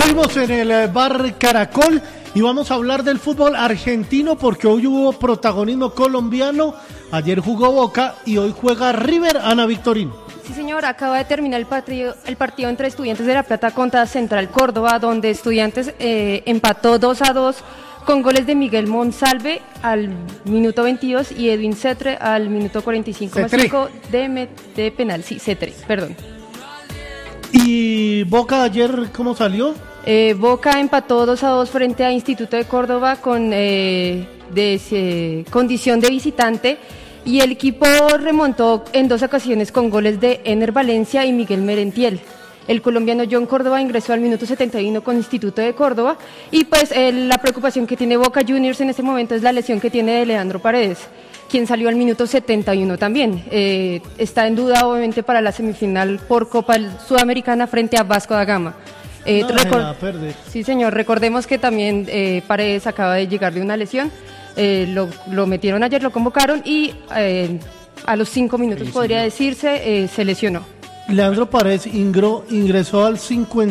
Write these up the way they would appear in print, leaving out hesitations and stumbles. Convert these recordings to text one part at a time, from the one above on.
Seguimos en el Bar Caracol y vamos a hablar del fútbol argentino porque hoy hubo protagonismo colombiano. Ayer jugó Boca y hoy juega River. Ana Victorino. Sí, señor, acaba de terminar el partido entre Estudiantes de La Plata contra Central Córdoba, donde Estudiantes empató 2-2 con goles de Miguel Monsalve al minuto 22 y Edwin Cetre al minuto 45+5 de penal. Sí, Cetre, perdón. ¿Y Boca ayer cómo salió? Boca empató 2-2 frente a Instituto de Córdoba con condición de visitante y el equipo remontó en 2 ocasiones con goles de Ener Valencia y Miguel Merentiel. El colombiano John Córdoba ingresó al minuto 71 con Instituto de Córdoba y pues la preocupación que tiene Boca Juniors en este momento es la lesión que tiene de Leandro Paredes, quien salió al minuto 71 también. Está en duda obviamente para la semifinal por Copa Sudamericana frente a Vasco da Gama. Sí, señor, recordemos que también Paredes acaba de llegar de una lesión, lo metieron ayer, lo convocaron y a los 5 minutos podría decirse se lesionó. Leandro Paredes ingresó al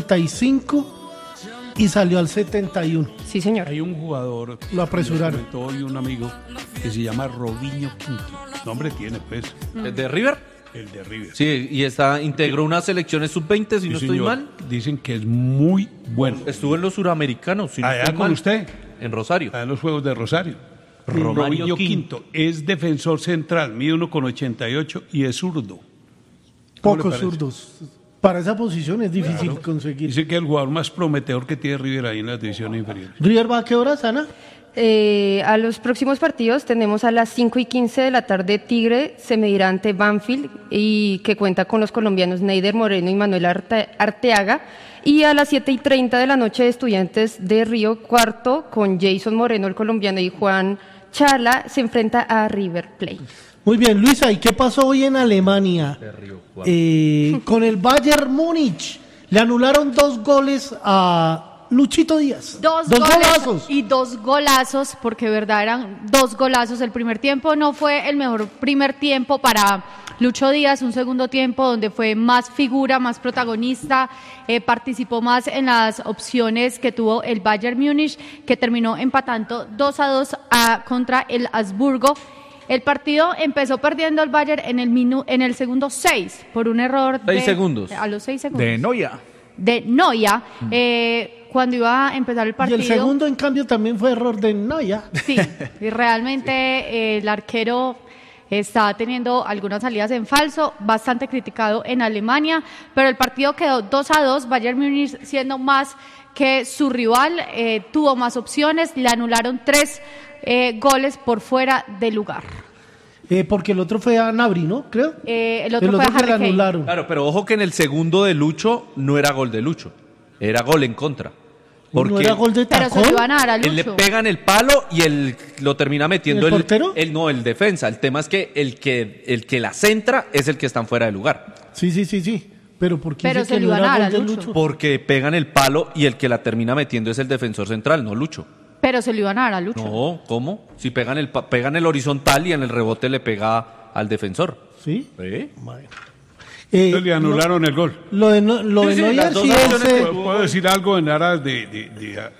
55 y salió al 71. Sí, señor. Hay un jugador, lo apresuraron. Hoy un amigo que se llama Robinho Quinto. Nombre tiene, pues. ¿El de River? El de River. Sí, y integró unas selecciones sub-20, si no estoy mal. Dicen que es muy bueno. Estuvo en los suramericanos, si no estoy mal. ¿Con usted? En Rosario. En los Juegos de Rosario. Robinho Quinto es defensor central, mide 1,88 y es zurdo. Pocos zurdos. Para esa posición es difícil conseguir. Dice que es el jugador más prometedor que tiene River ahí en las divisiones inferiores. ¿River va a qué horas, Ana? A los próximos partidos tenemos a las 5:15 de la tarde Tigre se medirá ante Banfield y que cuenta con los colombianos Neider Moreno y Manuel Arteaga, y a las 7:30 de la noche Estudiantes de Río Cuarto con Jason Moreno el colombiano y Juan Chala se enfrenta a River Plate. Muy bien, Luisa, ¿y qué pasó hoy en Alemania? Con el Bayern Múnich le anularon 2 goles a Luchito Díaz. Dos golazos. Y 2 golazos, porque verdad eran 2 golazos. El primer tiempo no fue el mejor primer tiempo para Lucho Díaz, un segundo tiempo donde fue más figura, más protagonista, participó más en las opciones que tuvo el Bayern Múnich, que terminó empatando 2-2 contra el Augsburgo. El partido empezó perdiendo el Bayern en el segundo 6 por un error de 6 segundos. A los 6 segundos. De Neuer. Cuando iba a empezar el partido. Y el segundo, en cambio, también fue error de Neuer. Sí, y realmente el arquero está teniendo algunas salidas en falso, bastante criticado en Alemania, pero el partido quedó 2-2, Bayern Múnich siendo más que su rival, tuvo más opciones, le anularon 3 goles por fuera de lugar. Porque el otro fue a Gnabry, ¿no? Creo. El otro fue a Harry Kane. Anularon. Claro, pero ojo que en el segundo de Lucho no era gol de Lucho, era gol en contra. Porque no era gol de tacón. Pero se lo iban a dar a Lucho. Él le pega en el palo y él lo termina metiendo. ¿El portero? El defensa. El tema es que el que la centra es el que está fuera de lugar. Sí. Pero ¿por qué Pero dice se que lo no iban a era dar gol a de Lucho. Lucho? Porque pegan el palo y el que la termina metiendo es el defensor central, no Lucho. Pero se lo iban a dar a Lucho. No, ¿cómo? Si pegan el horizontal y en el rebote le pega al defensor. ¿Sí? ¿Sí? Bueno. Le anularon el gol. Lo de Neuer las dos sí acciones es... Puedo decir algo en aras de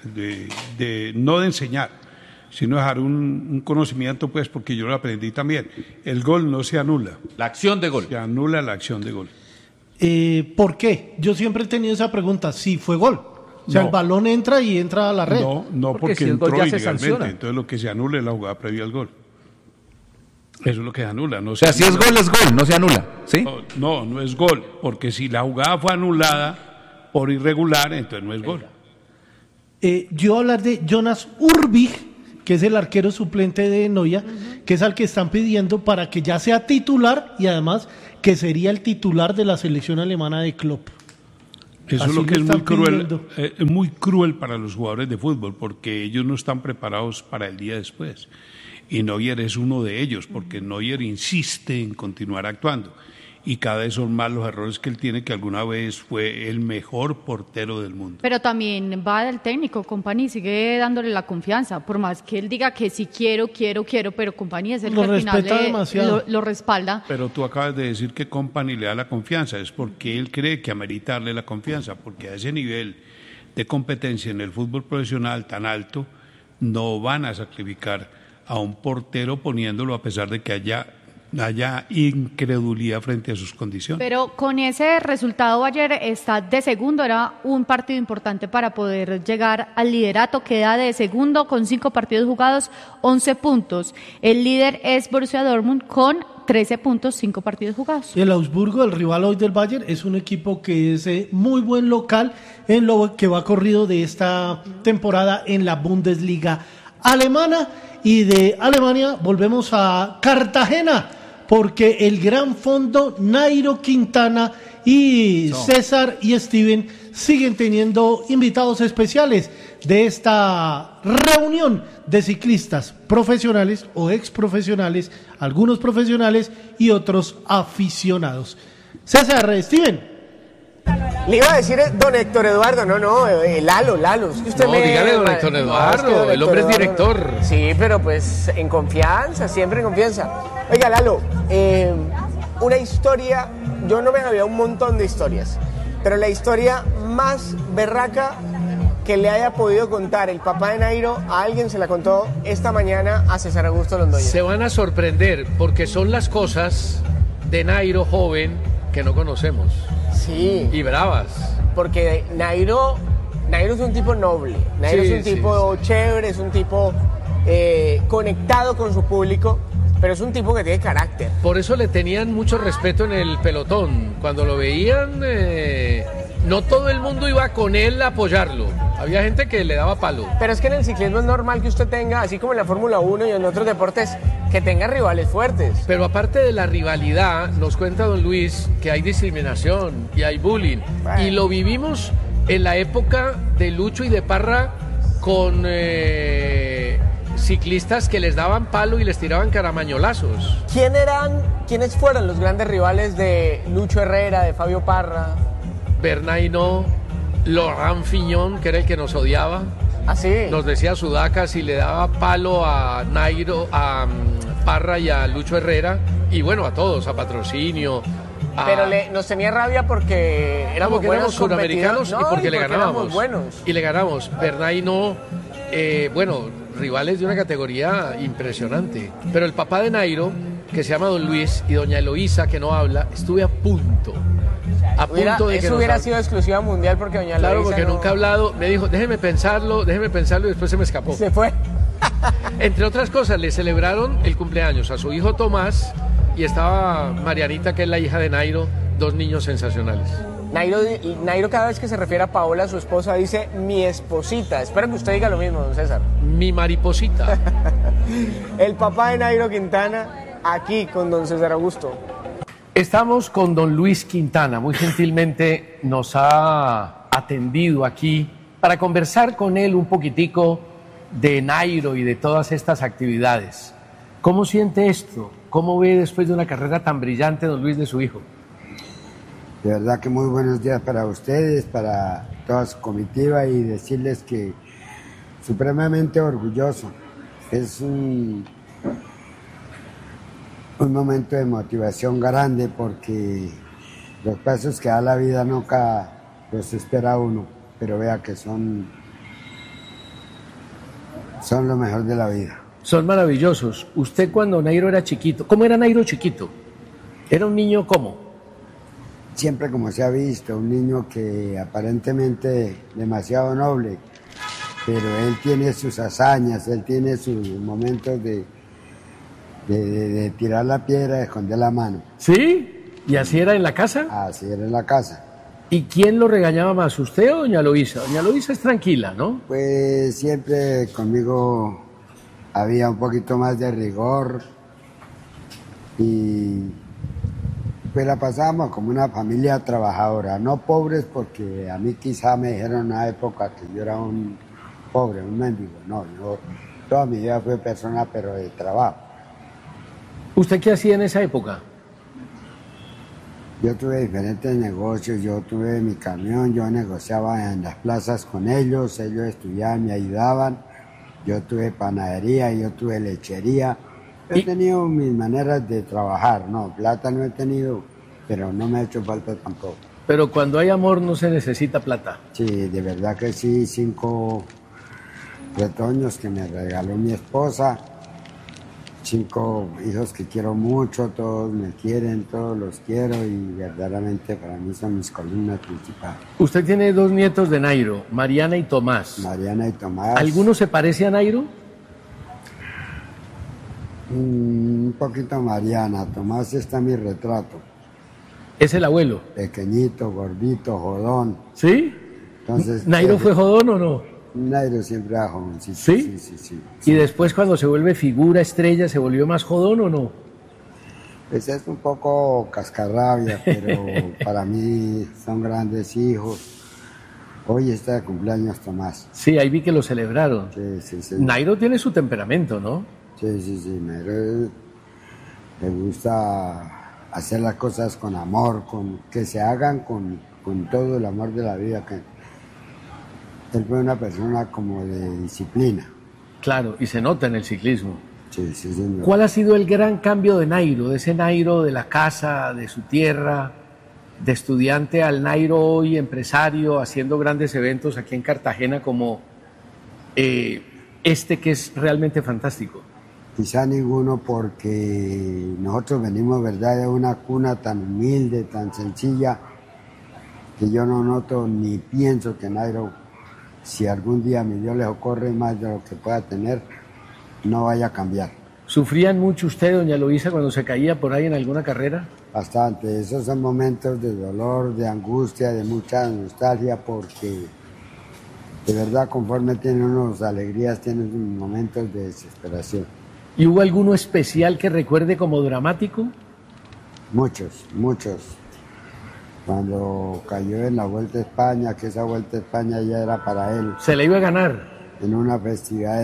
no de enseñar, sino dejar un conocimiento, pues, porque yo lo aprendí también. El gol no se anula. La acción de gol. Se anula la acción de gol. ¿Por qué? Yo siempre he tenido esa pregunta. Sí, fue gol. O sea, No. el balón entra y entra a la red. No, porque si el gol entró ya se ilegalmente. sanciona. Entonces lo que se anula es la jugada previa al gol. Eso es lo que se anula. No O sea, si es gol, no se anula, ¿sí? No es gol, porque si la jugada fue anulada por irregular, entonces no es gol. Yo voy a hablar de Jonas Urbig, que es el arquero suplente de Neuer, que es al que están pidiendo para que ya sea titular y además que sería el titular de la selección alemana de Klopp. Eso Así es lo que lo es muy están cruel, pidiendo. es muy cruel para los jugadores de fútbol, porque ellos no están preparados para el día después. Y Neuer es uno de ellos, porque Neuer insiste en continuar actuando. Y cada vez son más los errores que él tiene, que alguna vez fue el mejor portero del mundo. Pero también va del técnico, Kompany sigue dándole la confianza, por más que él diga que sí quiero, pero Kompany es el Lo que al final respeta demasiado. lo respalda. Pero tú acabas de decir que Kompany le da la confianza, es porque él cree que amerita darle la confianza, porque a ese nivel de competencia en el fútbol profesional tan alto, no van a sacrificar a un portero poniéndolo a pesar de que haya incredulidad frente a sus condiciones. Pero con ese resultado ayer está de segundo, era un partido importante para poder llegar al liderato, queda de segundo con 5 partidos jugados, 11 puntos. El líder es Borussia Dortmund con 13 puntos, 5 partidos jugados. El Augsburgo, el rival hoy del Bayern, es un equipo que es muy buen local en lo que va corrido de esta temporada en la Bundesliga alemana. Y de Alemania volvemos a Cartagena, porque el gran fondo Nairo Quintana y César y Steven siguen teniendo invitados especiales de esta reunión de ciclistas profesionales o exprofesionales, algunos profesionales y otros aficionados. César, Steven. Le iba a decir don Héctor Eduardo, Lalo. Es que usted dígale don Héctor Eduardo, el hombre es director. Sí, pero pues en confianza, siempre en confianza. Oiga, Lalo, una historia, yo no me había un montón de historias, pero la historia más berraca que le haya podido contar el papá de Nairo a alguien se la contó esta mañana a César Augusto Londoño. Se van a sorprender porque son las cosas de Nairo joven que no conocemos. Sí. Y bravas. Porque Nairo es un tipo noble, Nairo es un tipo chévere, es un tipo conectado con su público, pero es un tipo que tiene carácter. Por eso le tenían mucho respeto en el pelotón. Cuando lo veían, no todo el mundo iba con él a apoyarlo. Había gente que le daba palo. Pero es que en el ciclismo es normal que usted tenga, así como en la Fórmula 1 y en otros deportes, que tenga rivales fuertes. Pero aparte de la rivalidad, nos cuenta don Luis que hay discriminación y hay bullying. Bueno. Y lo vivimos en la época de Lucho y de Parra con ciclistas que les daban palo y les tiraban caramañolazos. ¿Quiénes fueron los grandes rivales de Lucho Herrera, de Fabio Parra? Bernat Hinault, Laurent Fignon, que era el que nos odiaba. ¿Ah, sí? Nos decía sudacas y le daba palo a Nairo, a Parra y a Lucho Herrera, y bueno, a todos, a Patrocinio. Pero nos tenía rabia porque éramos buenos suramericanos y porque le ganábamos. Buenos. Y le ganamos. Bernat Hinault, rivales de una categoría impresionante. Pero el papá de Nairo, que se llama don Luis, y doña Eloísa, que no habla, estuve a punto de que eso hubiera sido exclusiva mundial porque doña Eloísa porque nunca ha hablado, me dijo, déjeme pensarlo y después se me escapó. Se fue. Entre otras cosas, le celebraron el cumpleaños a su hijo Tomás y estaba Marianita, que es la hija de Nairo, 2 niños sensacionales. Nairo cada vez que se refiere a Paola, su esposa, dice mi esposita. Espero que usted diga lo mismo, don César. Mi mariposita. El papá de Nairo Quintana, aquí con don César Augusto. Estamos con don Luis Quintana, muy gentilmente nos ha atendido aquí para conversar con él un poquitico de Nairo y de todas estas actividades. ¿Cómo siente esto? ¿Cómo ve después de una carrera tan brillante, don Luis, de su hijo? De verdad que muy buenos días para ustedes, para toda su comitiva, y decirles que supremamente orgulloso. Es un momento de motivación grande porque los pasos que da la vida nunca los espera uno, pero vea que son lo mejor de la vida. Son maravillosos. Usted cuando Nairo era chiquito, ¿cómo era Nairo chiquito? ¿Era un niño cómo? Siempre como se ha visto, un niño que aparentemente demasiado noble, pero él tiene sus hazañas, él tiene sus momentos de tirar la piedra, de esconder la mano. ¿Sí? ¿Y así era en la casa? Así era en la casa. ¿Y quién lo regañaba más, usted o doña Eloísa? Doña Eloísa es tranquila, ¿no? Pues siempre conmigo había un poquito más de rigor y pues la pasábamos como una familia trabajadora, no pobres, porque a mí quizá me dijeron en una época que yo era un pobre, un mendigo. No, yo toda mi vida fui persona pero de trabajo. ¿Usted qué hacía en esa época? Yo tuve diferentes negocios, yo tuve mi camión, yo negociaba en las plazas con ellos estudiaban, me ayudaban, yo tuve panadería, yo tuve lechería. He tenido mis maneras de trabajar, no, plata no he tenido, pero no me ha hecho falta tampoco. Pero cuando hay amor no se necesita plata. Sí, de verdad que sí, 5 retoños que me regaló mi esposa, 5 hijos que quiero mucho, todos me quieren, todos los quiero y verdaderamente para mí son mis columnas principales. Usted tiene 2 nietos de Nairo, Mariana y Tomás. Mariana y Tomás. ¿Alguno se parece a Nairo? Un poquito Mariana, Tomás está en mi retrato. Es el abuelo. Pequeñito, gordito, jodón. ¿Sí? Entonces, ¿Nairo fue jodón o no? Nairo siempre era jodón, sí. ¿Sí? ¿Y después cuando se vuelve figura, estrella, se volvió más jodón o no? Pues es un poco cascarrabia, pero para mí son grandes hijos. Hoy está de cumpleaños Tomás. Sí, ahí vi que lo celebraron. Sí. Nairo tiene su temperamento, ¿no? Sí, Nairo le gusta hacer las cosas con amor, que se hagan con todo el amor de la vida. Que él fue una persona como de disciplina. Claro, y se nota en el ciclismo. Sí, señor. ¿Cuál ha sido el gran cambio de Nairo? De ese Nairo de la casa, de su tierra, de estudiante al Nairo hoy empresario, haciendo grandes eventos aquí en Cartagena como que es realmente fantástico. Quizá ninguno, porque nosotros venimos, ¿verdad?, de una cuna tan humilde, tan sencilla, que yo no noto ni pienso que Nairo, si algún día mi Dios le ocurre más de lo que pueda tener, no vaya a cambiar. ¿Sufrían mucho usted, doña Luisa, cuando se caía por ahí en alguna carrera? Bastante. Esos son momentos de dolor, de angustia, de mucha nostalgia, porque de verdad, conforme tiene unos alegrías, tiene momentos de desesperación. ¿Y hubo alguno especial que recuerde como dramático? Muchos. Cuando cayó en la Vuelta a España, que esa Vuelta a España ya era para él. ¿Se la iba a ganar? En una festividad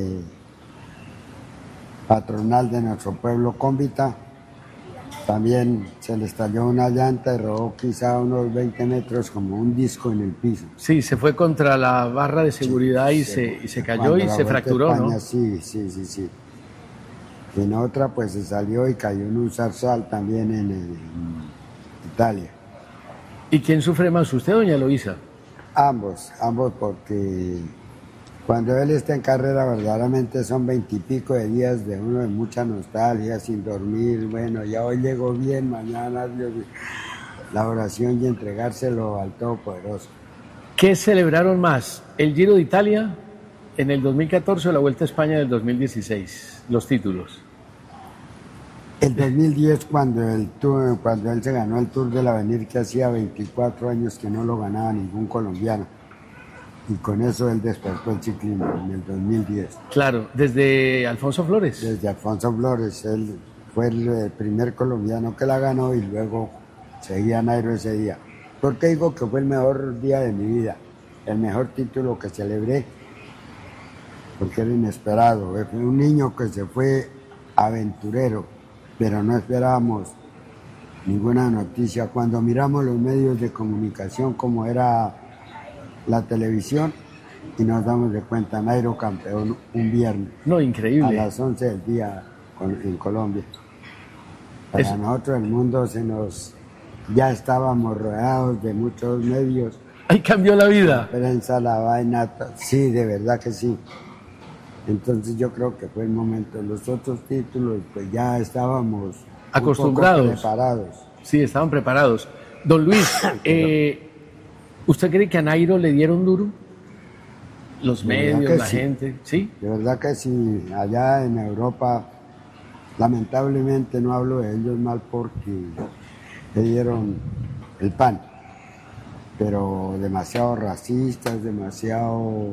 patronal de nuestro pueblo, Cómbita, también se le estalló una llanta y rodó quizá unos 20 metros como un disco en el piso. Sí, se fue contra la barra de seguridad y se cayó y se fracturó, España, ¿no? Sí. En otra pues se salió y cayó en un zarzal también en Italia. ¿Y quién sufre más, usted o doña Luisa? Ambos, porque cuando él está en carrera verdaderamente son 20 y pico de días de uno de mucha nostalgia, sin dormir, bueno, ya hoy llegó bien, mañana Dios, la oración y entregárselo al Todopoderoso. ¿Qué celebraron más, el Giro de Italia en el 2014 o la Vuelta a España del 2016, los títulos? El 2010 cuando él se ganó el Tour del Avenir, que hacía 24 años que no lo ganaba ningún colombiano. Y con eso él despertó el ciclismo en el 2010. Claro, desde Alfonso Flores. Desde Alfonso Flores, él fue el primer colombiano que la ganó y luego seguía Nairo ese día. ¿Por qué digo que fue el mejor día de mi vida? El mejor título que celebré, porque era inesperado. Fue un niño que se fue aventurero, pero no esperábamos ninguna noticia. Cuando miramos los medios de comunicación como era la televisión y nos damos de cuenta, Nairo campeón un viernes. No, increíble. A las 11 del día en Colombia. Para nosotros el mundo ya estábamos rodeados de muchos medios. Ahí cambió la vida. La prensa, la vaina, sí, de verdad que sí. Entonces yo creo que fue el momento. Los otros títulos pues ya estábamos acostumbrados. Un poco preparados. Sí, estaban preparados. Don Luis, ¿usted cree que a Nairo le dieron duro? Los medios, la gente, ¿sí? De verdad que sí. Allá en Europa, lamentablemente no hablo de ellos mal porque le dieron el pan. Pero demasiado racistas, demasiado...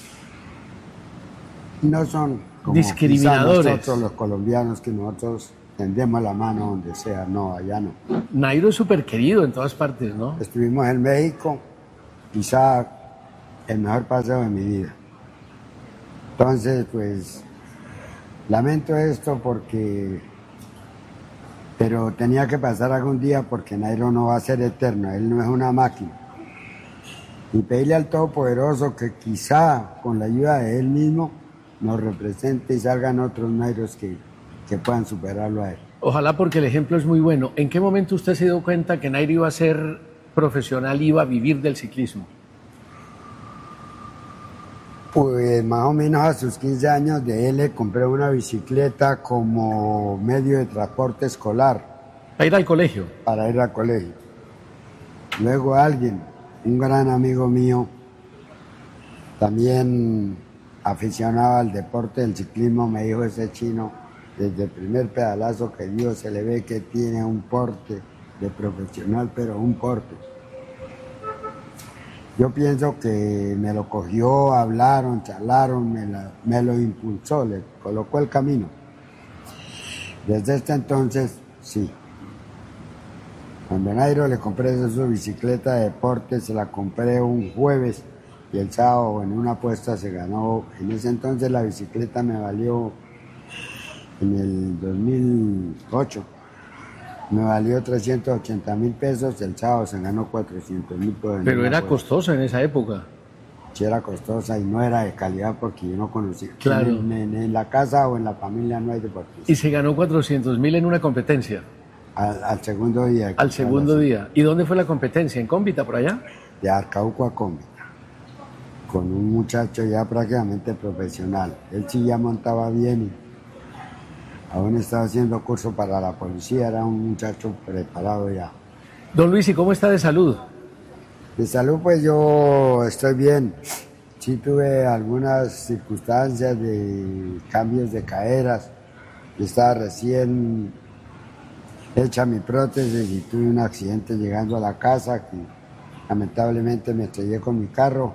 No son como discriminadores. Nosotros los colombianos, que nosotros tendemos la mano donde sea. No, allá no. Nairo es súper querido en todas partes, ¿no? Estuvimos en México, quizá el mejor paseo de mi vida. Entonces, pues, lamento esto pero tenía que pasar algún día porque Nairo no va a ser eterno, él no es una máquina. Y pedirle al Todopoderoso que quizá con la ayuda de él mismo nos represente y salgan otros Nairos que puedan superarlo a él. Ojalá, porque el ejemplo es muy bueno. ¿En qué momento usted se dio cuenta que Nairo iba a ser profesional iba a vivir del ciclismo? Pues más o menos a sus 15 años de él le compré una bicicleta como medio de transporte escolar. ¿Para ir al colegio? Para ir al colegio. Luego alguien, un gran amigo mío, también aficionado al deporte del ciclismo, me dijo: ese chino, desde el primer pedalazo que dio se le ve que tiene un porte de profesional, pero un porte. Yo pienso que me lo cogió, hablaron, charlaron, me lo impulsó, le colocó el camino. Desde este entonces, sí. Cuando Nairo le compré su bicicleta de deporte, se la compré un jueves y el sábado en una apuesta se ganó. En ese entonces la bicicleta me valió, en el 2008, me valió 380.000 pesos, el sábado se ganó 400.000 pesos. Pero era costosa en esa época. Sí, era costosa y no era de calidad porque yo no conocía. Claro. En la casa o en la familia no hay deportistas. Y se ganó 400.000 en una competencia. Al segundo día. Al segundo día. ¿Y dónde fue la competencia? ¿En Cómbita, por allá? De Arcauco a Cómbita. Con un muchacho ya prácticamente profesional. Él sí ya montaba bien y aún estaba haciendo curso para la policía, era un muchacho preparado ya. Don Luis, ¿y cómo está de salud? De salud, pues yo estoy bien. Sí tuve algunas circunstancias de cambios de caderas. Yo estaba recién hecha mi prótesis y tuve un accidente llegando a la casa que lamentablemente me estrellé con mi carro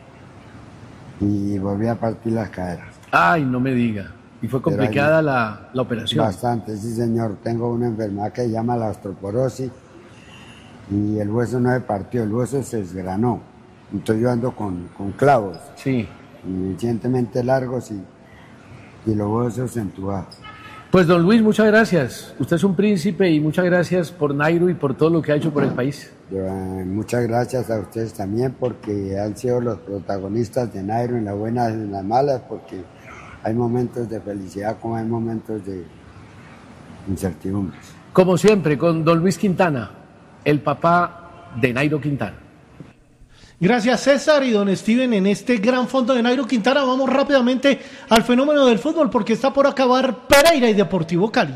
y volví a partir las caderas. Ay, no me diga. ¿Y fue complicada la operación? Bastante, sí señor. Tengo una enfermedad que se llama la osteoporosis y el hueso no se partió, el hueso se desgranó. Entonces yo ando con clavos. Sí. Suficientemente largos y los huesos entubados. Pues don Luis, muchas gracias. Usted es un príncipe y muchas gracias por Nairo y por todo lo que ha hecho por el país. Muchas gracias a ustedes también porque han sido los protagonistas de Nairo en las buenas y en las malas, porque hay momentos de felicidad como hay momentos de incertidumbres. Como siempre, con don Luis Quintana, el papá de Nairo Quintana. Gracias César y don Steven en este gran fondo de Nairo Quintana. Vamos rápidamente al fenómeno del fútbol porque está por acabar Pereira y Deportivo Cali.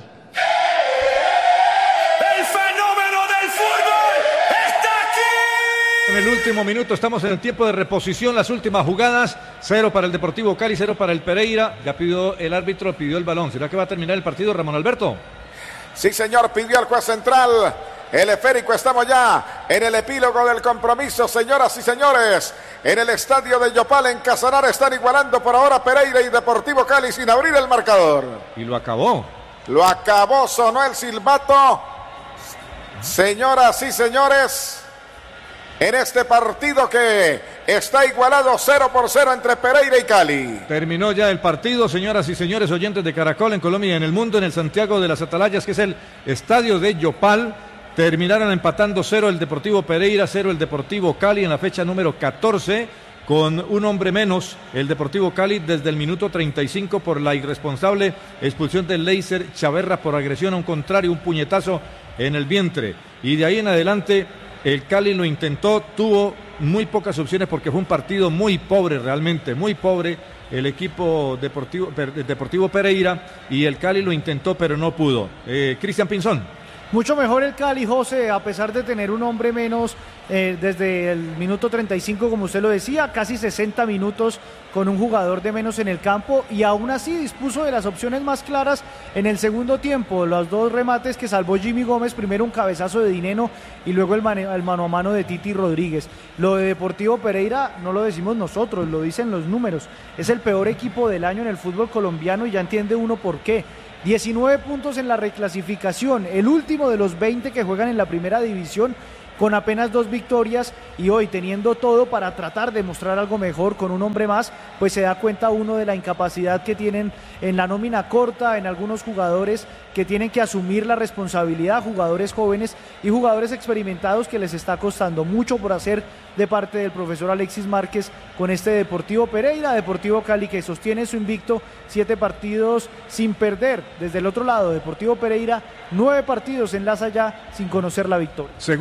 El fenómeno del fútbol está aquí. En el último minuto estamos en el tiempo de reposición, las últimas jugadas, 0 para el Deportivo Cali, 0 para el Pereira. Ya pidió el árbitro, pidió el balón. ¿Será que va a terminar el partido, Ramón Alberto? Sí señor, pidió el juez central. El esférico, estamos ya en el epílogo del compromiso, señoras y señores. En el estadio de Yopal, en Casanare, están igualando por ahora Pereira y Deportivo Cali sin abrir el marcador. Y lo acabó. Lo acabó, sonó el silbato. Señoras y señores, en este partido que está igualado 0-0 entre Pereira y Cali. Terminó ya el partido, señoras y señores oyentes de Caracol en Colombia y en el mundo, en el Santiago de las Atalayas, que es el estadio de Yopal. Terminaron empatando 0 el Deportivo Pereira, 0 el Deportivo Cali en la fecha número 14, con un hombre menos el Deportivo Cali desde el minuto 35 por la irresponsable expulsión del Leiser Chaverra por agresión a un contrario, un puñetazo en el vientre. Y de ahí en adelante el Cali lo intentó, tuvo muy pocas opciones porque fue un partido muy pobre, realmente muy pobre el equipo Deportivo Pereira, y el Cali lo intentó pero no pudo. Cristian Pinzón. Mucho mejor el Cali, José, a pesar de tener un hombre menos desde el minuto 35, como usted lo decía, casi 60 minutos con un jugador de menos en el campo, y aún así dispuso de las opciones más claras en el segundo tiempo. Los dos remates que salvó Jimmy Gómez, primero un cabezazo de Dineno y luego el mano a mano de Titi Rodríguez. Lo de Deportivo Pereira no lo decimos nosotros, lo dicen los números. Es el peor equipo del año en el fútbol colombiano y ya entiende uno por qué. 19 puntos en la reclasificación, el último de los 20 que juegan en la primera división, con apenas 2 victorias, y hoy teniendo todo para tratar de mostrar algo mejor con un hombre más, pues se da cuenta uno de la incapacidad que tienen en la nómina corta, en algunos jugadores que tienen que asumir la responsabilidad, jugadores jóvenes y jugadores experimentados que les está costando mucho por hacer de parte del profesor Alexis Márquez con este Deportivo Pereira. Deportivo Cali que sostiene su invicto, 7 partidos sin perder. Desde el otro lado, Deportivo Pereira, 9 partidos enlaza ya sin conocer la victoria. Segundo lugar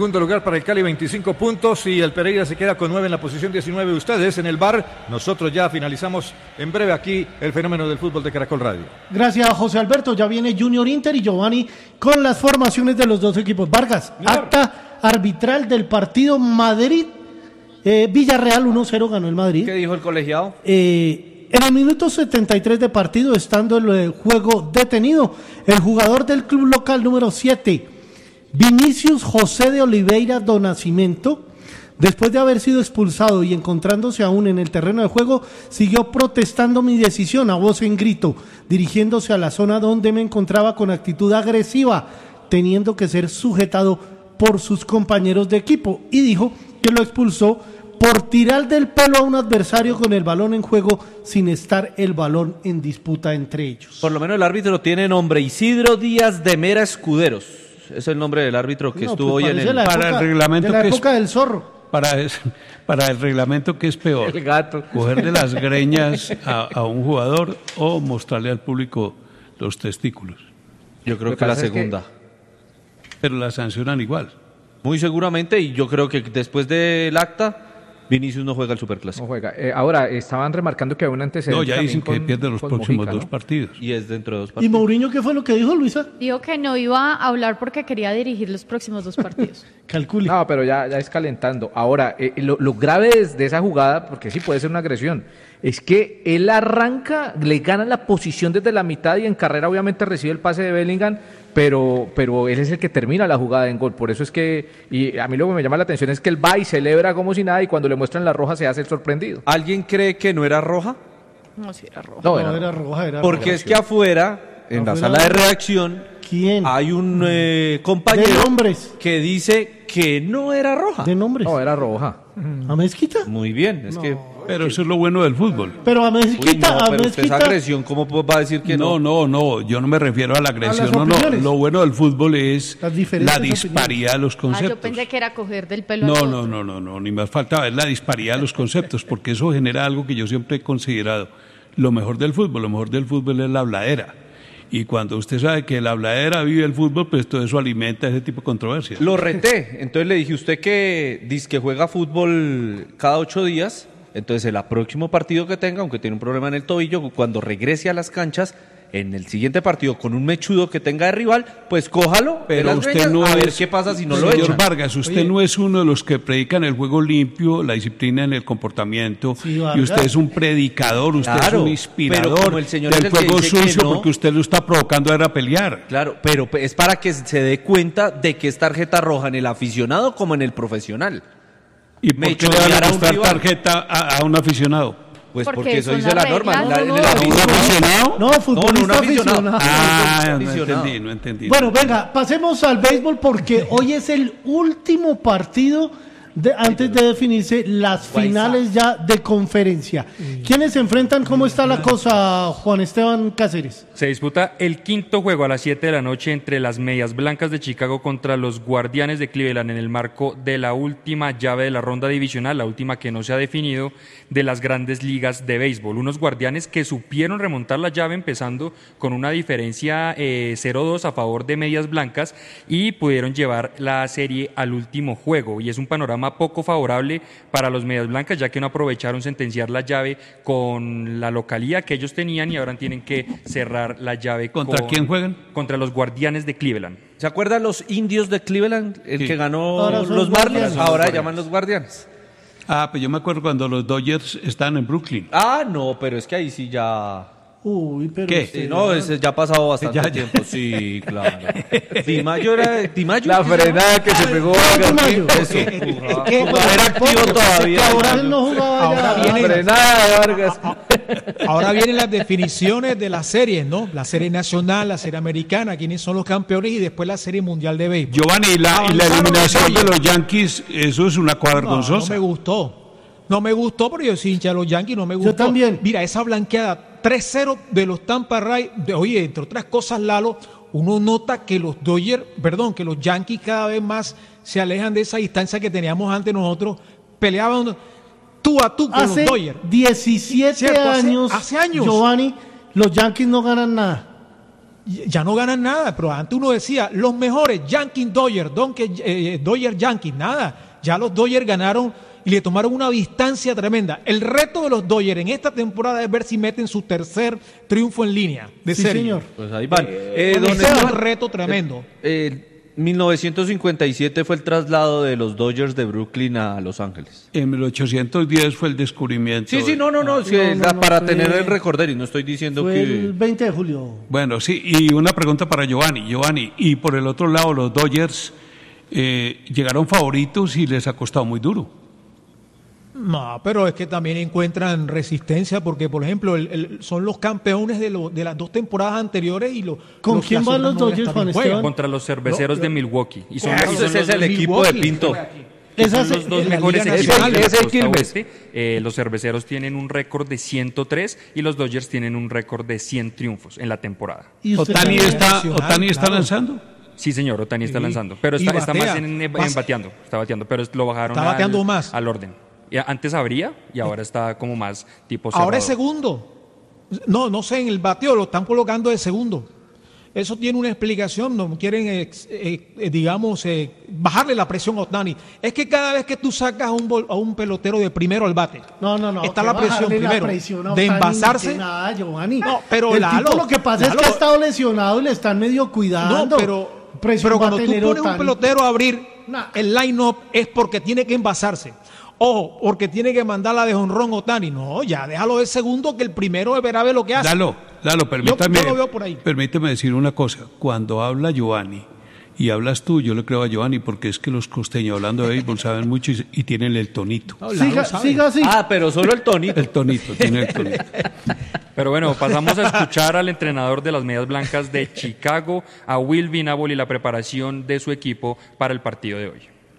para el Cali 25 puntos y el Pereira se queda con 9 en la posición 19. Ustedes en el bar, nosotros ya finalizamos en breve aquí el fenómeno del fútbol de Caracol Radio. Gracias, José Alberto. Ya viene Junior Inter y Giovanni con las formaciones de los dos equipos. Vargas, acta arbitral del partido Madrid Villarreal 1-0 ganó el Madrid. ¿Qué dijo el colegiado? En el minuto 73 de partido, estando el juego detenido, el jugador del club local número 7, Vinicius José de Oliveira do Nascimento, después de haber sido expulsado y encontrándose aún en el terreno de juego, siguió protestando mi decisión a voz en grito, dirigiéndose a la zona donde me encontraba con actitud agresiva, teniendo que ser sujetado por sus compañeros de equipo, y dijo que lo expulsó por tirar del pelo a un adversario con el balón en juego sin estar el balón en disputa entre ellos. Por lo menos el árbitro tiene nombre, Isidro Díaz de Mera Escuderos. Es el nombre del árbitro que estuvo hoy en el... Para el reglamento de la época del zorro. Para el reglamento, ¿qué es peor? El gato. Cogerle las greñas a un jugador o mostrarle al público los testículos. Yo creo que la segunda. Pero la sancionan igual. Muy seguramente, y yo creo que después del acta, Vinicius no juega el Superclásico. No juega. Ahora, estaban remarcando que hay un antecedente. No, ya dicen que pierde los próximos Mojica, 2 partidos. Y es dentro de 2 partidos. ¿Y Mourinho qué fue lo que dijo, Luisa? Dijo que no iba a hablar porque quería dirigir los próximos 2 partidos. Calcule. No, pero ya es calentando. Ahora, lo grave de esa jugada, porque sí puede ser una agresión, es que él arranca, le gana la posición desde la mitad y en carrera obviamente recibe el pase de Bellingham, pero él es el que termina la jugada en gol. Por eso es que, y a mí lo que me llama la atención es que él va y celebra como si nada y cuando le muestran la roja se hace el sorprendido. ¿Alguien cree que no era roja? No, sí era roja. No, era roja. Porque es que afuera, en la sala de redacción, ¿quién? Hay un compañero de nombres que dice que no era roja. ¿De nombres? No, era roja. ¿A Mezquita? Muy bien, es que... Pero eso es lo bueno del fútbol. Pero a Mezquita... pero usted esa agresión, ¿cómo va a decir que no? No, yo no me refiero a la agresión, no. Lo bueno del fútbol es la disparidad de los conceptos. Yo pensé que era coger del pelo. No, ni más faltaba, es la disparidad de los conceptos, porque eso genera algo que yo siempre he considerado. Lo mejor del fútbol es la habladera. Y cuando usted sabe que la habladera vive el fútbol, pues todo eso alimenta ese tipo de controversias. Lo reté, entonces le dije, usted que dice que juega fútbol cada 8 días, entonces el próximo partido que tenga, aunque tiene un problema en el tobillo, cuando regrese a las canchas, en el siguiente partido con un mechudo que tenga de rival, pues cójalo, pero usted no a ver qué pasa si no lo echa. Señor Vargas, usted no es uno de los que predican el juego limpio, la disciplina en el comportamiento, y usted es un predicador, usted es un inspirador del juego sucio, porque usted lo está provocando a pelear. Claro, pero es para que se dé cuenta de que es tarjeta roja en el aficionado como en el profesional. ¿Y por qué le van a mostrar tarjeta a un aficionado? Pues porque eso dice la norma. ¿Un aficionado? No, futbolista aficionado. No entendí. Bueno, venga, pasemos al béisbol porque hoy es el último partido antes de definirse las finales ya de conferencia. ¿Quiénes se enfrentan? ¿Cómo está la cosa, Juan Esteban Cáceres? Se disputa el quinto juego a las 7 de la noche entre las Medias Blancas de Chicago contra los Guardianes de Cleveland en el marco de la última llave de la ronda divisional, la última que no se ha definido, de las grandes ligas de béisbol. Unos Guardianes que supieron remontar la llave empezando con una diferencia 0-2 a favor de Medias Blancas y pudieron llevar la serie al último juego. Y es un panorama poco favorable para los Medias Blancas, ya que no aprovecharon sentenciar la llave con la localía que ellos tenían y ahora tienen que cerrar la llave. ¿Contra quién juegan? Contra los Guardianes de Cleveland. ¿Se acuerdan los Indios de Cleveland? El que ganó los Marlins, ahora llaman los Guardianes. Pues yo me acuerdo cuando los Dodgers estaban en Brooklyn. No, pero es que ahí sí ya... Uy, pero... ¿Qué? Sí, ese ya ha pasado bastante tiempo. Sí, claro. Dimayo era... La frenada que se pegó. Dimayo. Eso. Era activo todavía. Ahora él no jugaba ya. Frenada de Vargas. Ahora vienen las definiciones de las series, ¿no? La serie nacional, la serie americana, quiénes son los campeones y después la serie mundial de béisbol. Giovanni, y la eliminación de los Yankees, eso es una cuadra vergonzosa. No me gustó. No me gustó porque yo soy hincha de los Yankees, no me gustó. Yo también. Mira, esa blanqueada 3-0 de los Tampa Rays. Oye, entre otras cosas, Lalo, uno nota que los Yankees cada vez más se alejan de esa distancia que teníamos antes nosotros. Peleaban tú a tú con los Dodgers. 17 años, hace años, Giovanni, los Yankees no ganan nada. ya no ganan nada, pero antes uno decía, los mejores, Yankees, Dodgers, Dodgers, Yankees, nada, ya los Dodgers ganaron y le tomaron una distancia tremenda. El reto de los Dodgers en esta temporada es ver si meten su tercer triunfo en línea de serie. Señor. Pues ahí van. Ese es un reto tremendo. 1957 fue el traslado de los Dodgers de Brooklyn a Los Ángeles. En 1810 fue el descubrimiento. Sí, no, para tener el recorderis, no estoy diciendo fue que... el 20 de julio. Bueno, sí, y una pregunta para Giovanni. Giovanni, y por el otro lado, los Dodgers llegaron favoritos y les ha costado muy duro. No, pero es que también encuentran resistencia porque, por ejemplo, son los campeones de las dos temporadas anteriores y ¿Con quién van los Dodgers, Juan Esteban? Contra los Cerveceros de Milwaukee. Y son ese es el equipo de Pinto. Son los dos mejores equipos de la costa oeste. Los Cerveceros tienen un récord de 103 y los Dodgers tienen un récord de 100 triunfos en la temporada. ¿Otani está lanzando? Sí, señor, Otani está lanzando, pero está más en bateando. Está bateando, pero lo bajaron al orden. Antes abría y ahora está como más tipo cerrado. Ahora es segundo. No sé, en el bateo lo están colocando de segundo. Eso tiene una explicación, no quieren, bajarle la presión a Otani. Es que cada vez que tú sacas a un pelotero de primero al bate, está la presión primero de envasarse. Nada, Giovanni. No, pero lo que pasa es que ha estado lesionado y le están medio cuidando. No, pero cuando tú pones un pelotero a abrir el line-up es porque tiene que envasarse. Ojo, porque tiene que mandarla de jonrón Otani. No, ya déjalo de segundo que el primero verá ver lo que hace. Lalo, permítame, yo lo veo por ahí. Permíteme decir una cosa. Cuando habla Giovanni y hablas tú, yo le creo a Giovanni porque es que los costeños hablando de béisbol saben mucho y tienen el tonito. No, siga así. Pero solo el tonito. El tonito, tiene el tonito. Pero bueno, pasamos a escuchar al entrenador de las Medias Blancas de Chicago, a Will Venable, y la preparación de su equipo para el partido de hoy.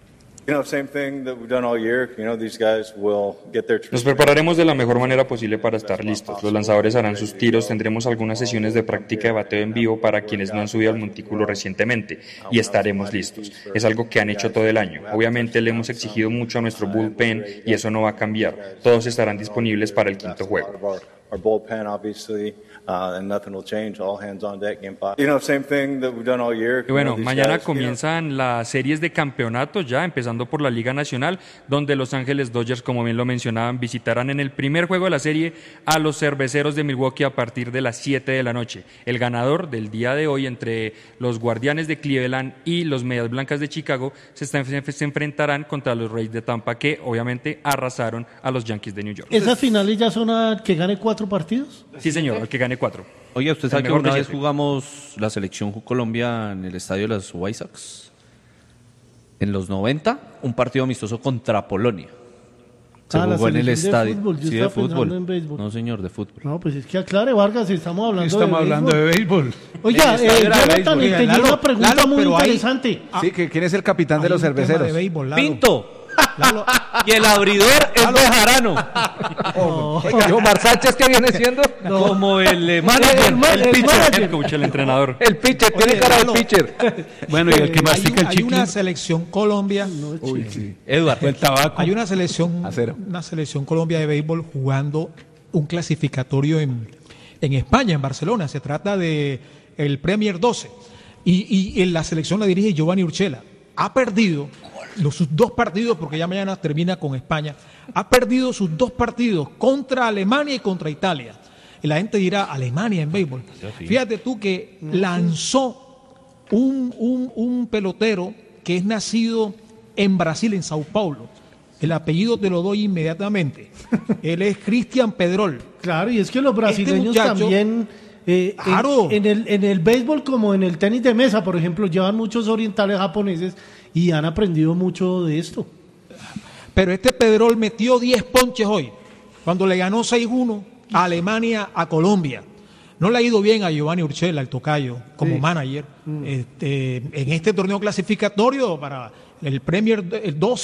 Nos prepararemos de la mejor manera posible para estar listos. Los lanzadores harán sus tiros, tendremos algunas sesiones de práctica de bateo en vivo para quienes no han subido al montículo recientemente y estaremos listos. Es algo que han hecho todo el año. Obviamente le hemos exigido mucho a nuestro bullpen y eso no va a cambiar. Todos estarán disponibles para el quinto juego. Our bullpen, obviously, and nothing will change. All hands on deck, game 5. Same thing that we've done all year. Y bueno, mañana comienzan las series de campeonato ya, empezando por la Liga Nacional, donde Los Ángeles Dodgers, como bien lo mencionaban, visitarán en el primer juego de la serie a los Cerveceros de Milwaukee a partir de las 7 de la noche. El ganador del día de hoy entre los Guardianes de Cleveland y los Medias Blancas de Chicago se enfrentarán contra los Rays de Tampa, que obviamente arrasaron a los Yankees de New York. ¿Esas finales ya son a que gane 4 partidos? Sí, señor, el que gane 4. Oye, ¿usted sabe que una vez jugamos la selección Colombia en el estadio de los White Sox? En los 90, un partido amistoso contra Polonia. Se jugó en el estadio. De fútbol. No, señor, de fútbol. No, pues es que aclare, Vargas, estamos hablando de béisbol. Oiga, Jonathan, tenía una pregunta muy interesante. Sí, ¿quién es el capitán de los cerveceros? Pinto. Y el abridor es Bejarano. Omar Sánchez, ¿qué viene siendo? Como el manager, el pitcher, el coach, el entrenador. El pitcher, tiene cara de pitcher. Bueno, y el que mastica el chicle. Hay una selección Colombia. Eduardo, el tabaco. Hay una selección Colombia de béisbol jugando un clasificatorio en España, en Barcelona. Se trata de el Premier 12. Y en la selección la dirige Giovanni Urshela. Ha perdido sus 2 partidos, porque ya mañana termina con España, ha perdido sus 2 partidos contra Alemania y contra Italia. Y la gente dirá, Alemania en béisbol. Fíjate tú que lanzó un pelotero que es nacido en Brasil, en Sao Paulo. El apellido te lo doy inmediatamente. Él es Cristian Pedrol. Claro, y es que los brasileños también... Claro. En el béisbol como en el tenis de mesa, por ejemplo, llevan muchos orientales japoneses y han aprendido mucho de esto. Pero este Pedrol metió 10 ponches hoy, cuando le ganó 6-1 a Alemania, a Colombia. No le ha ido bien a Giovanni Urshela, el tocayo, como manager, en este torneo clasificatorio para el Premier 12.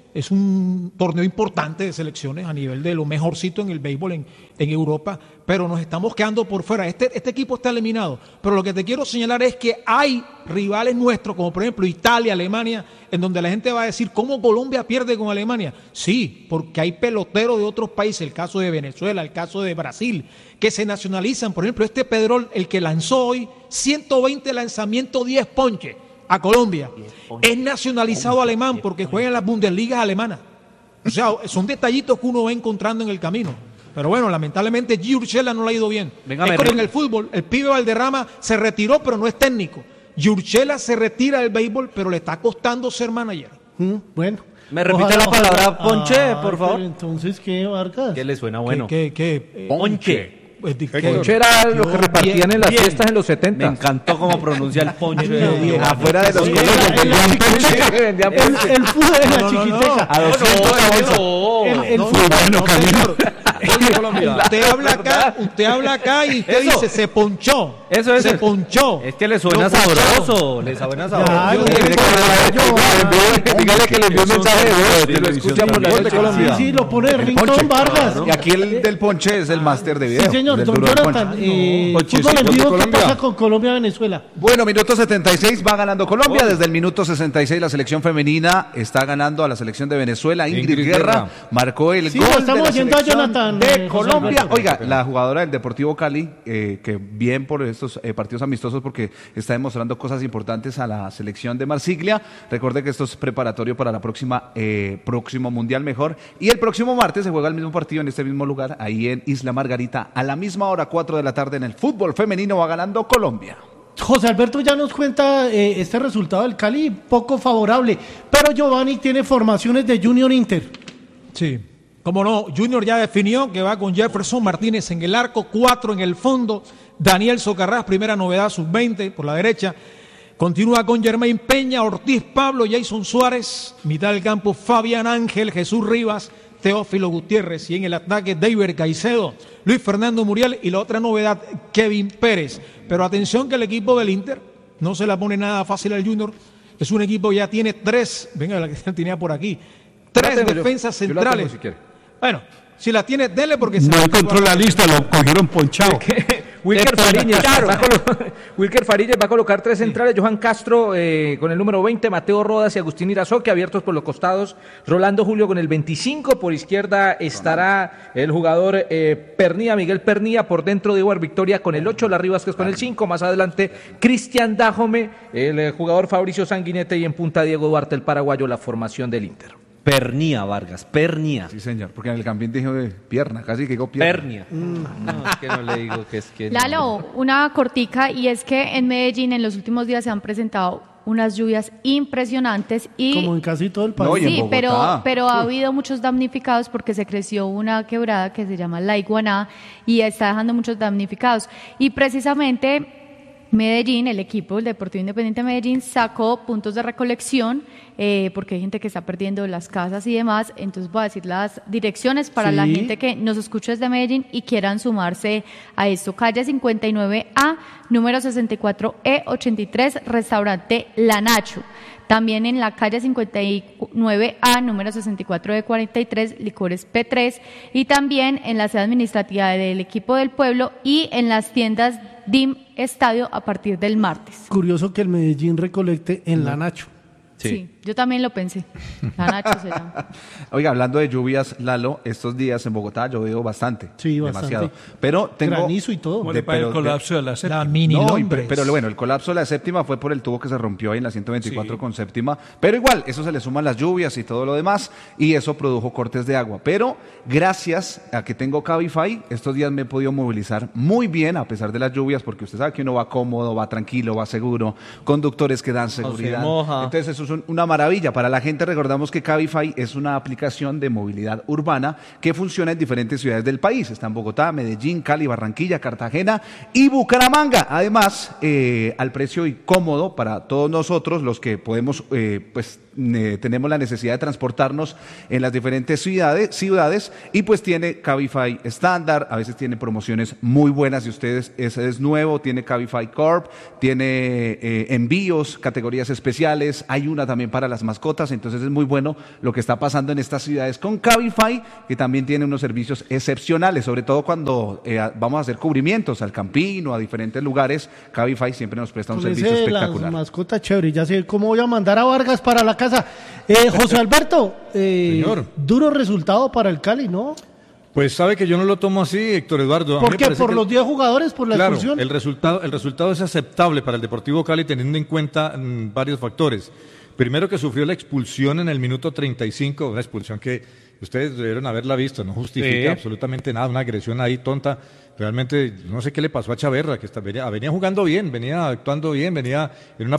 es un torneo importante de selecciones a nivel de lo mejorcito en el béisbol en Europa, pero nos estamos quedando por fuera. Este equipo está eliminado, pero lo que te quiero señalar es que hay rivales nuestros, como por ejemplo Italia, Alemania, en donde la gente va a decir, ¿cómo Colombia pierde con Alemania? Sí, porque hay peloteros de otros países, el caso de Venezuela, el caso de Brasil, que se nacionalizan. Por ejemplo, este Pedrol, el que lanzó hoy 120 lanzamientos, 10 ponches a Colombia, es nacionalizado alemán porque juega en las Bundesligas alemanas. O sea, son detallitos que uno va encontrando en el camino. Pero bueno, lamentablemente Gio Urshela no le ha ido bien. Es como en el fútbol, el pibe Valderrama se retiró, pero no es técnico. Gio Urshela se retira del béisbol, pero le está costando ser manager. Bueno. ¿Me repite la palabra ponche, por favor? Pero entonces, ¿qué, Vargas? ¿Qué le suena bueno? Ponche. Ponche era lo que repartían en las fiestas en los 70. Me encantó cómo pronuncia el ponche. Afuera de los colegios vendían ponche. El fútbol de la chiquiteca. A 200 El fútbol. Usted habla acá y usted dice, se ponchó. Eso es. Se ponchó. Es que le suena sabroso. Le suena sabroso. Dígale que le envió un mensaje de voz, que lo escucha por la voz de Colombia. Sí, lo pone Rington Vargas. Y aquí el del ponche es el máster de video. Sí, señor. Don Jonathan, fútbol en vivo, ¿qué pasa con Colombia-Venezuela? Bueno, minuto 76, va ganando Colombia. Desde el minuto 66 la selección femenina está ganando a la selección de Venezuela. Ingrid Guerra marcó el gol estamos de la yendo a selección Jonathan, de Colombia. Alberto. Oiga, la jugadora del Deportivo Cali, que bien por estos partidos amistosos porque está demostrando cosas importantes a la selección de Marsiglia. Recuerde que esto es preparatorio para la próximo Mundial mejor. Y el próximo martes se juega el mismo partido en este mismo lugar, ahí en Isla Margarita, a la misma hora, 4 de la tarde, en el fútbol femenino va ganando Colombia. José Alberto ya nos cuenta este resultado del Cali, poco favorable, pero Giovanni tiene formaciones de Junior Inter. Sí, como no, Junior ya definió que va con Jefferson Martínez en el arco, 4 en el fondo, Daniel Socarrás, primera novedad, sub-20 por la derecha, continúa con Germain Peña, Ortiz Pablo, Jason Suárez, mitad del campo Fabián Ángel, Jesús Rivas, Teófilo Gutiérrez, y en el ataque David Caicedo, Luis Fernando Muriel y la otra novedad Kevin Pérez. Pero atención que el equipo del Inter no se la pone nada fácil al Junior, es un equipo que ya tiene 3, venga la que tenía por aquí, 3 defensas centrales. Si bueno, si la tiene, dele porque no encontró la lista, lo cogieron ponchado. Wilker Fariñez va a colocar 3 centrales, Johan Castro con el número 20, Mateo Rodas y Agustín Irazoque abiertos por los costados, Rolando Julio con el 25, por izquierda estará el jugador Pernía, Miguel Pernía, por dentro de Ibar Victoria con el 8, Larry Vázquez con el 5, más adelante Cristian Dájome, el jugador Fabricio Sanguinete, y en punta Diego Duarte, el paraguayo, la formación del Inter. Pernía, Vargas, Pernía. Sí, señor, porque en el campín dijo pierna, casi que digo pierna. Pernía. No, es que no le digo que es que... Lalo, una cortica, y es que en Medellín en los últimos días se han presentado unas lluvias impresionantes y... Como en casi todo el país. No, y en sí, Bogotá. pero ha habido muchos damnificados porque se creció una quebrada que se llama La Iguaná y está dejando muchos damnificados. Y precisamente Medellín, el equipo, el Deportivo Independiente de Medellín, sacó puntos de recolección porque hay gente que está perdiendo las casas y demás. Entonces voy a decir las direcciones para la gente que nos escucha desde Medellín y quieran sumarse a esto. Calle 59A, número 64E83, restaurante La Nacho. También en la calle 59A, número 64E43, Licores P3. Y también en la sede administrativa del equipo del pueblo y en las tiendas DIM Estadio a partir del martes. Curioso que el Medellín recolecte en La Nacho. Sí, yo también lo pensé. La Nacho se llama. Oiga, hablando de lluvias, Lalo, estos días en Bogotá ha llovido bastante. Sí, demasiado. bastante. Pero tengo... Granizo y todo. Para el colapso de la séptima. Pero bueno, el colapso de la séptima fue por el tubo que se rompió ahí en la 124 con séptima. Pero igual, eso se le suman las lluvias y todo lo demás, y eso produjo cortes de agua. Pero gracias a que tengo Cabify, estos días me he podido movilizar muy bien a pesar de las lluvias, porque usted sabe que uno va cómodo, va tranquilo, va seguro, conductores que dan seguridad. Entonces eso es una maravilla. Para la gente, recordamos que Cabify es una aplicación de movilidad urbana que funciona en diferentes ciudades del país. Está en Bogotá, Medellín, Cali, Barranquilla, Cartagena y Bucaramanga. Además, al precio y cómodo para todos nosotros, los que podemos, tenemos la necesidad de transportarnos en las diferentes ciudades, y pues tiene Cabify estándar, a veces tiene promociones muy buenas. Si ustedes, ese es nuevo, tiene Cabify Corp, tiene envíos, categorías especiales, hay una vacuna también para las mascotas, entonces es muy bueno lo que está pasando en estas ciudades con Cabify, que también tiene unos servicios excepcionales, sobre todo cuando vamos a hacer cubrimientos al Campino, a diferentes lugares. Cabify siempre nos presta un servicio espectacular. Las mascotas chévere, ya sé cómo voy a mandar a Vargas para la casa. José Alberto, Señor. duro resultado para el Cali, ¿no? Pues sabe que yo no lo tomo así, Héctor Eduardo. A mí ¿Por me qué? parece ¿Por que los 10 jugadores? ¿Por la claro, expulsión? el resultado es aceptable para el Deportivo Cali teniendo en cuenta varios factores. Primero, que sufrió la expulsión en el minuto 35, una expulsión que ustedes debieron haberla visto, no justifica absolutamente nada, una agresión ahí tonta. Realmente no sé qué le pasó a Chaverra, que venía jugando bien, venía actuando bien, venía en una